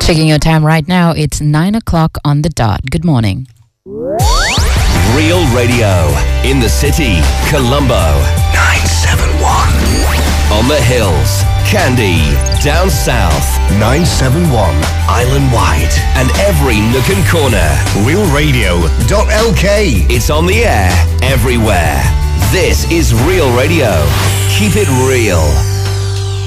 Checking your time right now, it's 9 o'clock on the dot. Good morning. Real Radio. In the city, Colombo. 971. On the hills, Kandy. Down south, 971. Island wide. And every nook and corner. RealRadio.lk. It's on the air everywhere. This is Real Radio. Keep it real.